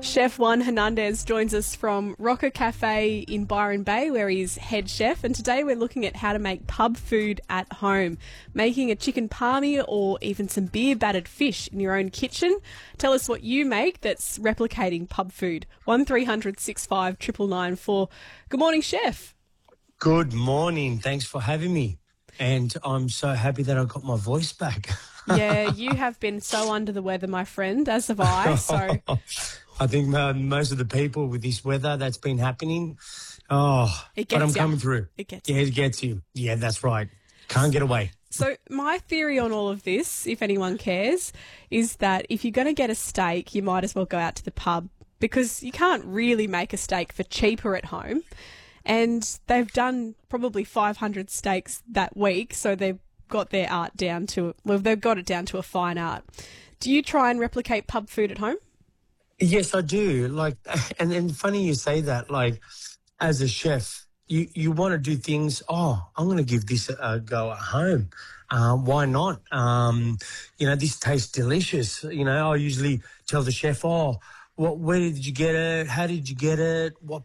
Chef Juan Hernandez joins us from Rocker Cafe in Byron Bay, where he's head chef, and today we're looking at how to make pub food at home, making a chicken palmy or even some beer-battered fish in your own kitchen. Tell us what you make that's replicating pub food. 1300 65 99994. Good morning, Chef. Good morning. Thanks for having me. And I'm so happy that I got my voice back. Yeah, you have been so under the weather, my friend, as have I. So I think most of the people with this weather that's been happening, but I'm coming through. It gets It gets you. Yeah, that's right. Can't get away. So my theory on all of this, if anyone cares, is that if you're going to get a steak, you might as well go out to the pub, because you can't really make a steak for cheaper at home. And they've done probably 500 steaks that week, so they've got their art down to, well, they've got it down to a fine art. Do you try and replicate pub food at home? Yes, I do. And funny you say that, as a chef, you want to do things, I'm going to give this a go at home. Why not? This tastes delicious. I usually tell the chef, where did you get it? How did you get it? What